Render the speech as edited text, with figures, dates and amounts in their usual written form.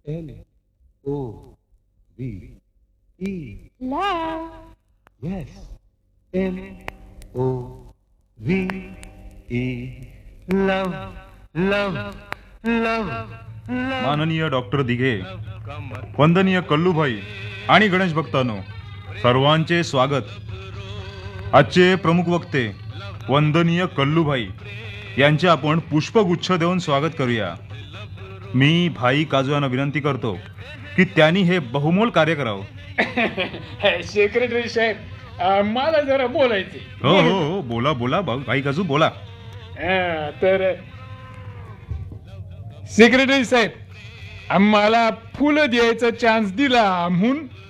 LOVE. Love. Yes. LOVE. Love, love, love, love. माननीय doctor Dighe, वंदनीय कल्लूभाई आणि गणेश भक्तांनो, सर्वांचे स्वागत. आजचे प्रमुख वक्ते वंदनीय कल्लूभाई यांचे आपण पुष्पगुच्छ देऊन स्वागत करूया. मी भाई काजू यांना विनंती करतो की त्यांनी हे बहुमोल कार्य करावं. सेक्रेटरी साहेब, मला जरा बोलायचे. हो हो हो, बोला बोला भाई काजू बोला. तर सेक्रेटरी साहेब, आम्हाला फुलं द्यायचा चान्स दिला म्हणून